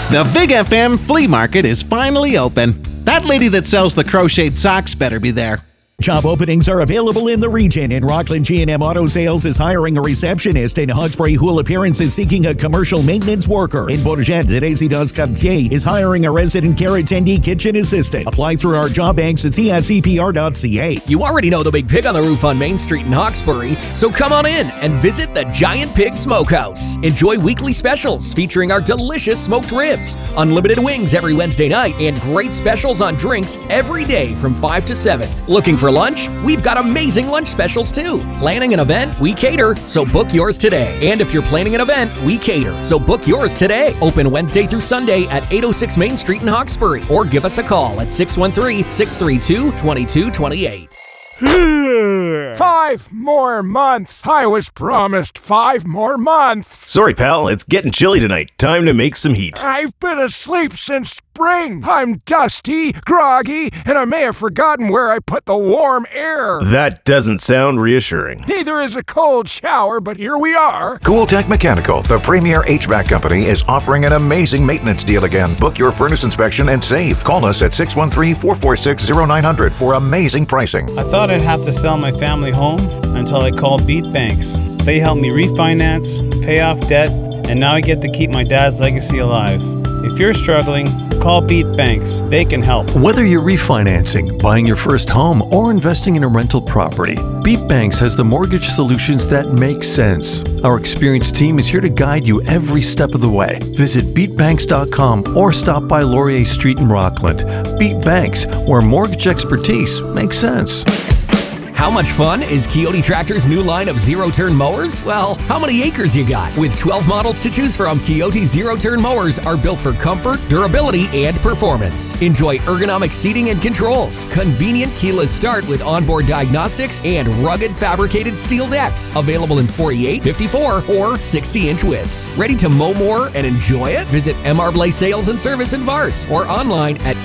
The Big FM Flea Market is finally open. That lady that sells the crocheted socks better be there. Job openings are available in the region, and Rockland G&M Auto Sales is hiring a receptionist, and Hawkesbury Houle Appearance is seeking a commercial maintenance worker. In Bourget, the Résidence Cartier is hiring a resident care attendee kitchen assistant. Apply through our job banks at cscpr.ca. You already know the Big Pig on the roof on Main Street in Hawkesbury, so come on in and visit the Giant Pig Smokehouse. Enjoy weekly specials featuring our delicious smoked ribs, unlimited wings every Wednesday night, and great specials on drinks every day from 5 to 7. Looking for lunch? We've got amazing lunch specials too. Planning an event? We cater, so book yours today. And if you're planning an event, we cater, so book yours today. Open Wednesday through Sunday at 806 Main Street in Hawkesbury, or give us a call at 613-632-2228. 5 more months. I was promised 5 more months. Sorry, pal. It's getting chilly tonight. Time to make some heat. I've been asleep since spring. I'm dusty, groggy, and I may have forgotten where I put the warm air. That doesn't sound reassuring. Neither is a cold shower, but here we are. Cooltech Mechanical, the premier HVAC company, is offering an amazing maintenance deal again. Book your furnace inspection and save. Call us at 613-446-0900 for amazing pricing. I thought I'd have to sell my family home until I called Beat Banks. They helped me refinance, pay off debt, and now I get to keep my dad's legacy alive. If you're struggling, call Beat Banks. They can help. Whether you're refinancing, buying your first home, or investing in a rental property, Beat Banks has the mortgage solutions that make sense. Our experienced team is here to guide you every step of the way. Visit beatbanks.com or stop by Laurier Street in Rockland. Beat Banks, where mortgage expertise makes sense. How much fun is Coyote Tractor's new line of zero-turn mowers? Well, how many acres you got? With 12 models to choose from, Coyote zero-turn mowers are built for comfort, durability, and performance. Enjoy ergonomic seating and controls, convenient keyless start with onboard diagnostics, and rugged fabricated steel decks. Available in 48, 54, or 60-inch widths. Ready to mow more and enjoy it? Visit MR Blaze Sales and Service in Vars or online at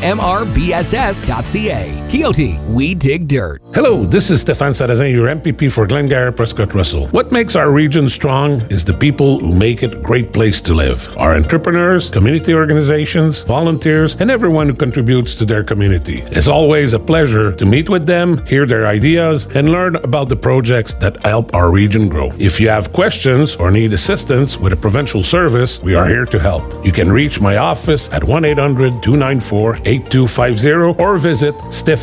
mrbss.ca. Coyote, we dig dirt. Hello, this is Stéphane Sarrazin, your MPP for Glengarry Prescott Russell. What makes our region strong is the people who make it a great place to live. Our entrepreneurs, community organizations, volunteers, and everyone who contributes to their community. It's always a pleasure to meet with them, hear their ideas, and learn about the projects that help our region grow. If you have questions or need assistance with a provincial service, we are here to help. You can reach my office at 1-800-294-8250 or visit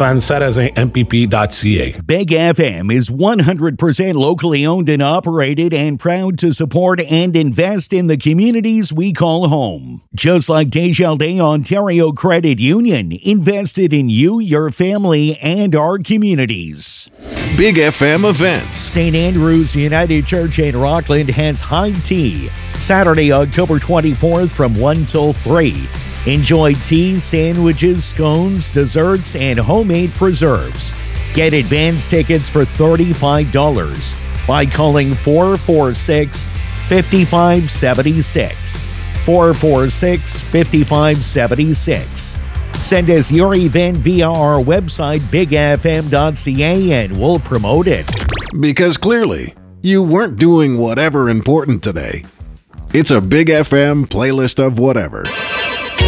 stéphanesarrazinmpp.ca. Big FM is 100% locally owned and operated and proud to support and invest in the communities we call home. Just like Desjardins Ontario Credit Union, invested in you, your family, and our communities. Big FM events. St. Andrew's United Church in Rockland has high tea, Saturday, October 24th from 1 till 3. Enjoy tea, sandwiches, scones, desserts, and homemade preserves. Get advance tickets for $35 by calling 446-5576. 446-5576. Send us your event via our website, bigfm.ca, and we'll promote it. Because clearly, you weren't doing whatever important today. It's a Big FM playlist of whatever.